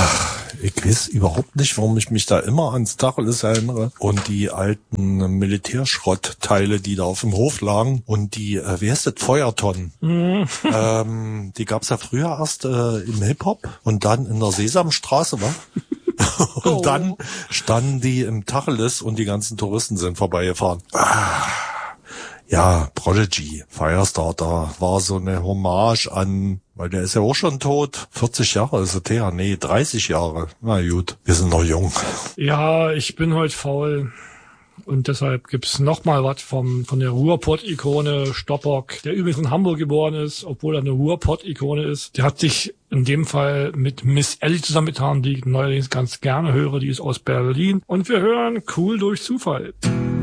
Ich weiß überhaupt nicht, warum ich mich da immer ans Tacheles erinnere und die alten Militärschrottteile, die da auf dem Hof lagen und die, wie heißt das, Feuertonnen. Die gab's ja früher erst im Hip-Hop und dann in der Sesamstraße, wa? Und dann standen die im Tacheles und die ganzen Touristen sind vorbeigefahren. Ja, Prodigy, Firestarter war so eine Hommage an, weil der ist ja auch schon tot. 40 Jahre ist es her. Nee, 30 Jahre. Na gut, wir sind noch jung. Ja, ich bin heute faul. Und deshalb gibt's noch mal was von der Ruhrpott-Ikone Stoppock, der übrigens in Hamburg geboren ist, obwohl er eine Ruhrpott-Ikone ist. Der hat sich in dem Fall mit Miss Ellie zusammengetan, die ich neuerdings ganz gerne höre. Die ist aus Berlin. Und wir hören Cool durch Zufall.